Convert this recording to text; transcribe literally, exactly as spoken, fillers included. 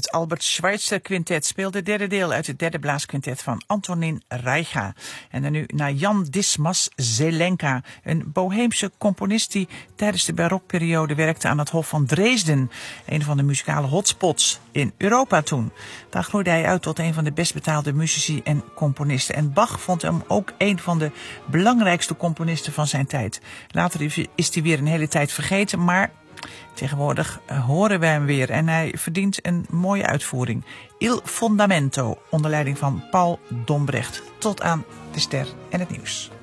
Het Albert Schweitzer Quintet speelt het derde deel uit het derde blaasquintet van Antonín Rajcha. En dan nu naar Jan Dismas Zelenka, een boheemse componist die tijdens de barokperiode werkte aan het Hof van Dresden. Een van de muzikale hotspots in Europa toen. Daar groeide hij uit tot een van de best betaalde muzici en componisten. En Bach vond hem ook een van de belangrijkste componisten van zijn tijd. Later is hij weer een hele tijd vergeten, maar tegenwoordig horen wij hem weer en hij verdient een mooie uitvoering. Il Fondamento, onder leiding van Paul Dombrecht. Tot aan de ster en het nieuws.